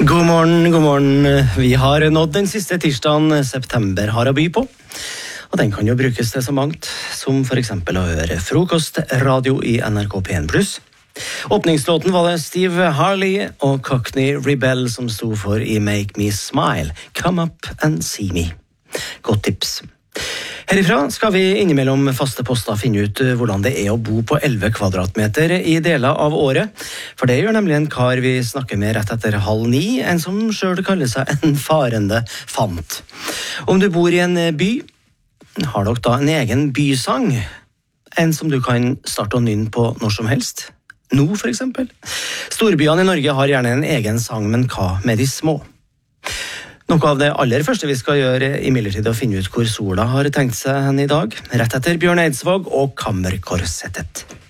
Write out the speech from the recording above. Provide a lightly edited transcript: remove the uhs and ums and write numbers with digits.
God morgen. Vi har nådd den siste tirsdagen september har å by på. Og den kan jo brukes til så mangt, som for eksempel å høre frokostradio i NRK P1+. Åpningslåten var det Steve Harley og Cockney Rebel som sto for i Make Me Smile. Come up and see me. Godt tips. Herifra skal vi innimellom faste poster finne ut hvordan det er å bo på 11 kvadratmeter i deler av året. For det gjør nemlig en kar vi snakker med rett etter 8:30, en som selv kaller seg en farende fant. Om du bor i en by, har dere da en egen bysang? En som du kan starte å nynne på når som helst? Nå for eksempel. Storbyene i Norge har gjerne en egen sang, men hva med de små? Noe av det aller første vi skal gjøre imidlertid å finne ut hvor sola har tenkt seg hen i dag, rett etter Bjørn Eidsvåg og Kammerkorsettet.